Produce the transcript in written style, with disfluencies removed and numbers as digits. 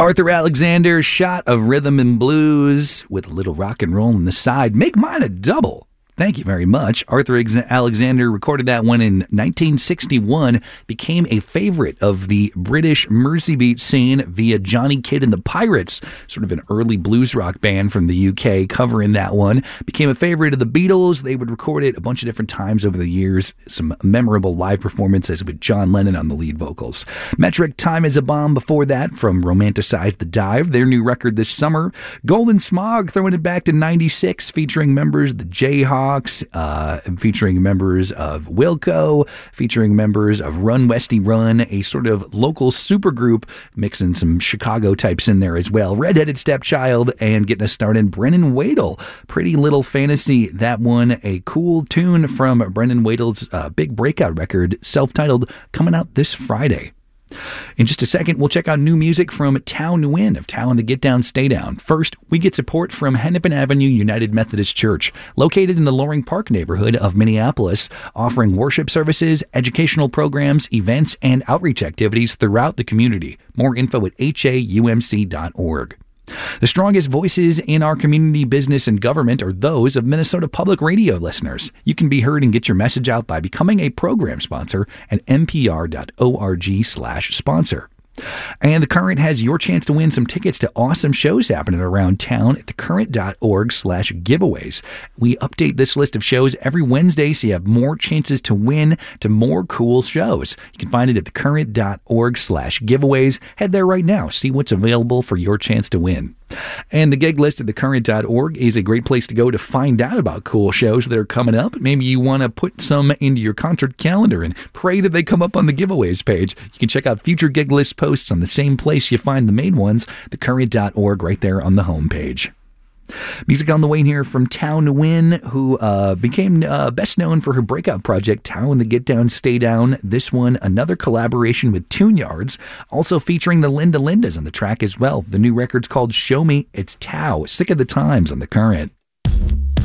Arthur Alexander, Shot of Rhythm and Blues with a little rock and roll on the side. Make mine a double. Thank you very much. Arthur Alexander recorded that one in 1961, became a favorite of the British Merseybeat scene via Johnny Kidd and the Pirates, sort of an early blues rock band from the UK covering that one. Became a favorite of the Beatles. They would record it a bunch of different times over the years. Some memorable live performances with John Lennon on the lead vocals. Metric, Time is a Bomb before that from Romanticize the Dive, their new record this summer. Golden Smog throwing it back to 96, featuring members of the Jayhawks, featuring members of Wilco, featuring members of Run Westy Run, a sort of local supergroup, mixing some Chicago types in there as well. Redheaded Stepchild, and getting us started, Brennan Wadle, Pretty Little Fantasy. That one, a cool tune from Brennan Wadle's big breakout record, self-titled, coming out this Friday. In just a second, we'll check out new music from Tao Nguyen of Tao and the Get Down Stay Down. First, we get support from Hennepin Avenue United Methodist Church, located in the Loring Park neighborhood of Minneapolis, offering worship services, educational programs, events, and outreach activities throughout the community. More info at haumc.org. The strongest voices in our community, business, and government are those of Minnesota Public Radio listeners. You can be heard and get your message out by becoming a program sponsor at npr.org/sponsor. And The Current has your chance to win some tickets to awesome shows happening around town at thecurrent.org/giveaways. We update this list of shows every Wednesday so you have more chances to win to more cool shows. You can find it at thecurrent.org/giveaways. Head there right now. See what's available for your chance to win. And the gig list at thecurrent.org is a great place to go to find out about cool shows that are coming up. Maybe you want to put some into your concert calendar and pray that they come up on the giveaways page. You can check out future gig list posts on the same place you find the main ones, thecurrent.org, right there on the homepage. Music on the way here from Tao Nguyen, who became best known for her breakout project, Tao and the Get Down Stay Down. This one, another collaboration with Tune Yards, also featuring the Linda Lindas on the track as well. The new record's called Show Me. It's Tao, Sick of the Times on The Current.